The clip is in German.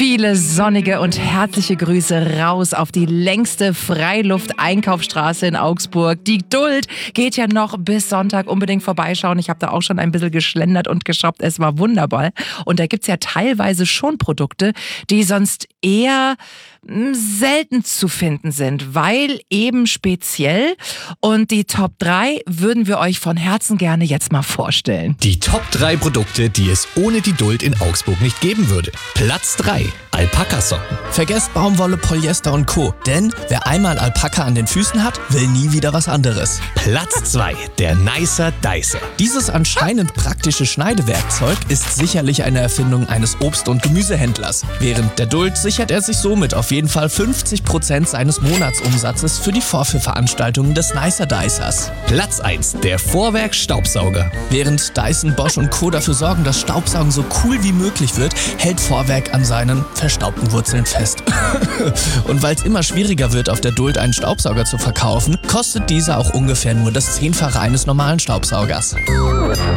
Viele sonnige und herzliche Grüße raus auf die längste Freiluft-Einkaufsstraße in Augsburg. Die Duld geht ja noch bis Sonntag. Unbedingt vorbeischauen. Ich habe da auch schon ein bisschen geschlendert und geshoppt. Es war wunderbar. Und da gibt's ja teilweise schon Produkte, die sonst eher selten zu finden sind, weil eben speziell. Und die Top 3 würden wir euch von Herzen gerne jetzt mal vorstellen. Die Top 3 Produkte, die es ohne die Duld in Augsburg nicht geben würde. Platz 3. Alpaka-Socken. Vergesst Baumwolle, Polyester und Co. Denn wer einmal Alpaka an den Füßen hat, will nie wieder was anderes. Platz 2. Der Nicer Dicer. Dieses anscheinend praktische Schneidewerkzeug ist sicherlich eine Erfindung eines Obst- und Gemüsehändlers. Während der Duld sichert er sich somit auf jeden Fall 50% seines Monatsumsatzes für die Vorführveranstaltungen des Nicer Dicers. Platz 1. Der Vorwerk-Staubsauger. Während Dyson, Bosch und Co. dafür sorgen, dass Staubsaugen so cool wie möglich wird, hält Vorwerk an seinen verstaubten Wurzeln fest. Und weil es immer schwieriger wird, auf der Duld einen Staubsauger zu verkaufen, kostet dieser auch ungefähr nur das 10-fache eines normalen Staubsaugers.